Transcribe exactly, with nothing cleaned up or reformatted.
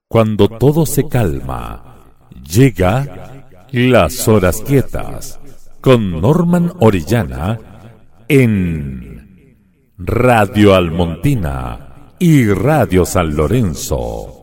Cuando todo se calma, llega Las Horas Quietas con Norman Orellana en Radio Almontina y Radio San Lorenzo.